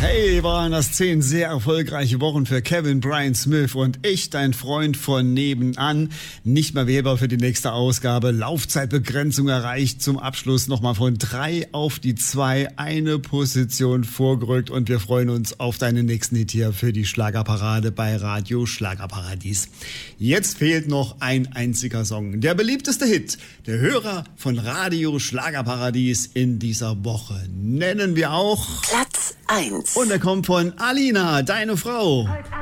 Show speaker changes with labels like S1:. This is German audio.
S1: Hey, waren das 10 sehr erfolgreiche Wochen für Kevin Brian Smith und ich, dein Freund von nebenan. Nicht mehr wählbar für die nächste Ausgabe. Laufzeitbegrenzung erreicht. Zum Abschluss nochmal von 3 auf die 2. Eine Position vorgerückt und wir freuen uns auf deinen nächsten Hit hier für die Schlagerparade bei Radio Schlagerparadies. Jetzt fehlt noch ein einziger Song. Der beliebteste Hit der Hörer von Radio Schlagerparadies in dieser Woche nennen wir auch
S2: Platz 1.
S1: Und er kommt von Alina, deine Frau.
S3: Heute